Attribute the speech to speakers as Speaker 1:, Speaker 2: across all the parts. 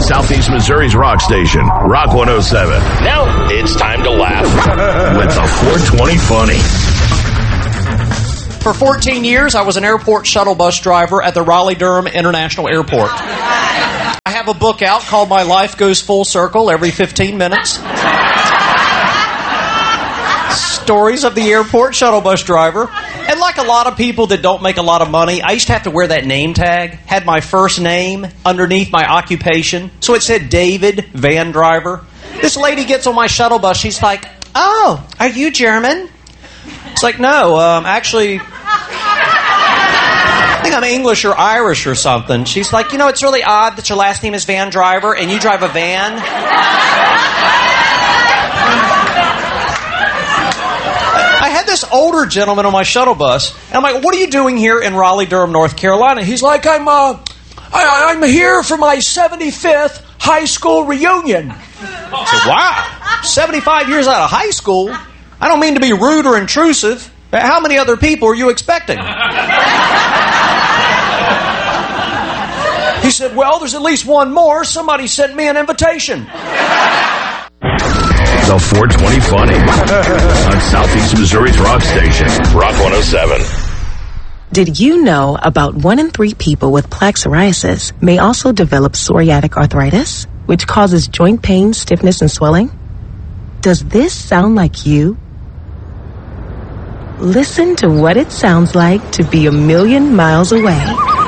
Speaker 1: Southeast Missouri's rock station, Rock 107. Now it's time to laugh with the 420 Funny.
Speaker 2: For 14 years, I was an airport shuttle bus driver at the Raleigh-Durham International Airport. I have a book out called My Life Goes Full Circle every 15 minutes. Stories of the airport shuttle bus driver. And like a lot of people that don't make a lot of money, I used to have to wear that name tag. Had my first name underneath my occupation. So it said David Van Driver. This lady gets on my shuttle bus. She's like, "Oh, are you German?" It's like, "No, actually, I think I'm English or Irish or something." She's like, "You know, it's really odd that your last name is Van Driver and you drive a van." I had this older gentleman on my shuttle bus, and I'm like, "What are you doing here in Raleigh-Durham, North Carolina?" He's like, I'm here for my 75th high school reunion." I said, "Wow, 75 years out of high school? I don't mean to be rude or intrusive, but how many other people are you expecting?" He said, "Well, there's at least one more. Somebody sent me an invitation."
Speaker 1: The 420 Funny on Southeast Missouri's rock station, Rock 107.
Speaker 3: Did you know about 1 in 3 people with plaque psoriasis may also develop psoriatic arthritis, which causes joint pain, stiffness, and swelling? Does this sound like you? Listen to what it sounds like to be a million miles away.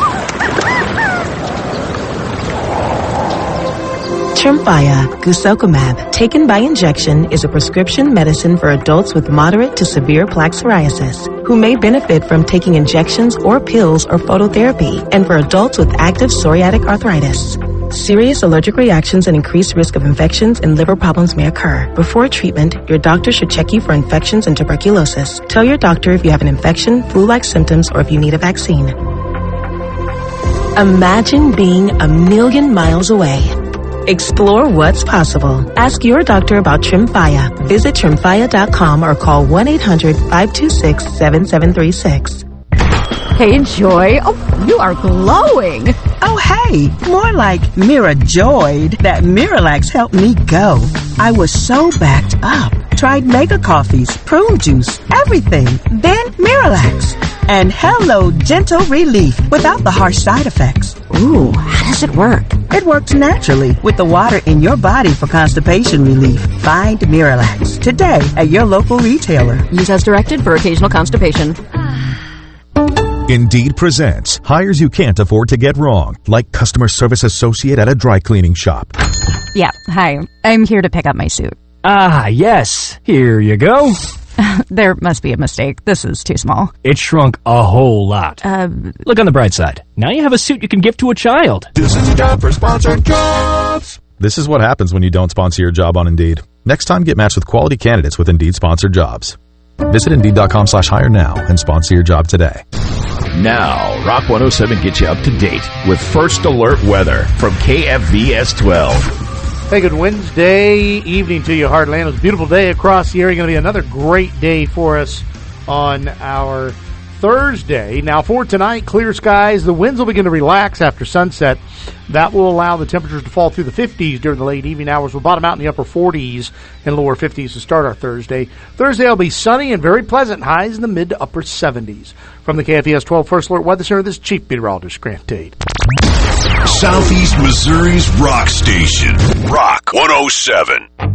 Speaker 3: Tremfya guselkumab, taken by injection, is a prescription medicine for adults with moderate to severe plaque psoriasis who may benefit from taking injections or pills or phototherapy, and for adults with active psoriatic arthritis. Serious allergic reactions and increased risk of infections and liver problems may occur. Before treatment, your doctor should check you for infections and tuberculosis. Tell your doctor if you have an infection, flu-like symptoms, or if you need a vaccine. Imagine being a million miles away. Explore what's possible. Ask your doctor about Tremfya. Visit Tremfya.com or call 1-800-526-7736.
Speaker 4: Hey, Joy. Oh, you are glowing.
Speaker 5: Oh, hey. More like Mirajoyed. That Miralax helped me go. I was so backed up. Tried mega coffees, prune juice, everything. Then Miralax. And hello, gentle relief without the harsh side effects.
Speaker 4: Ooh, how does it work?
Speaker 5: It works naturally with the water in your body for constipation relief. Find Miralax today at your local retailer.
Speaker 4: Use as directed for occasional constipation.
Speaker 6: Indeed presents hires you can't afford to get wrong, like customer service associate at a dry cleaning shop.
Speaker 7: Yeah, hi. I'm here to pick up my suit.
Speaker 8: Ah, yes. Here you go.
Speaker 7: There must be a mistake. This is too small.
Speaker 8: It shrunk a whole lot. Look on the bright side. Now you have a suit you can give to a child.
Speaker 9: This is a job for sponsored jobs.
Speaker 6: This is what happens when you don't sponsor your job on Indeed. Next time, get matched with quality candidates with Indeed sponsored jobs. Visit Indeed.com/hire now and sponsor your job today.
Speaker 1: Now, Rock 107 gets you up to date with First Alert Weather from KFVS 12.
Speaker 10: Hey, good Wednesday evening to you, Heartland. It's a beautiful day across the area. Going to be another great day for us on our Thursday. Now, for tonight, clear skies. The winds will begin to relax after sunset. That will allow the temperatures to fall through the 50s during the late evening hours. We'll bottom out in the upper 40s and lower 50s to start our Thursday. Thursday will be sunny and very pleasant. Highs in the mid to upper 70s. From the KFVS 12 First Alert Weather Center, this is Chief Meteorologist Grant Tate.
Speaker 1: Southeast Missouri's rock station, Rock 107.